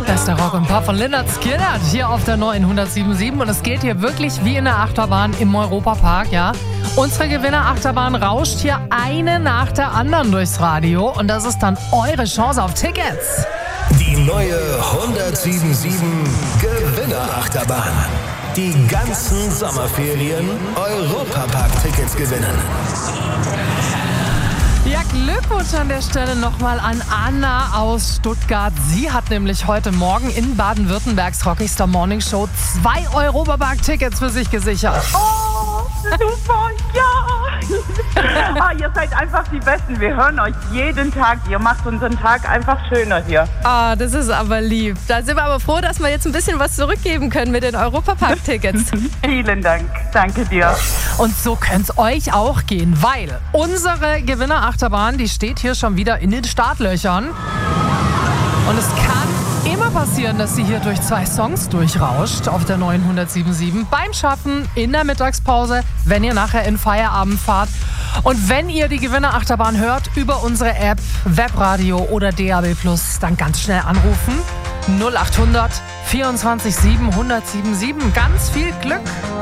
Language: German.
Bester Rock und Pop von Lynyrd Skynyrd hier auf der neuen 107.7 und es geht hier wirklich wie in der Achterbahn im Europapark, ja. Unsere Gewinner-Achterbahn rauscht hier eine nach der anderen durchs Radio und das ist dann eure Chance auf Tickets. Die neue 107.7 Gewinner-Achterbahn. Die ganzen Sommerferien Europapark-Tickets gewinnen. Ja, Glückwunsch an der Stelle nochmal an Anna aus Stuttgart. Sie hat nämlich heute Morgen in Baden-Württembergs Rockstar Morning Show 2 Europapark-Tickets für sich gesichert. Oh, super, ja! Ihr seid einfach die Besten. Wir hören euch jeden Tag. Ihr macht unseren Tag einfach schöner hier. Ah, das ist aber lieb. Da sind wir aber froh, dass wir jetzt ein bisschen was zurückgeben können mit den Europapark-Tickets. Vielen Dank. Danke dir. Und so könnte es euch auch gehen, weil unsere Gewinner-Achterbahn, die steht hier schon wieder in den Startlöchern. Und es kann immer passieren, dass sie hier durch 2 Songs durchrauscht auf der neuen 107.7 beim Schaffen, in der Mittagspause, wenn ihr nachher in Feierabend fahrt. Und wenn ihr die Gewinner-Achterbahn hört über unsere App, Webradio oder DAB+, dann ganz schnell anrufen. 0800 24 7 1077. Ganz viel Glück!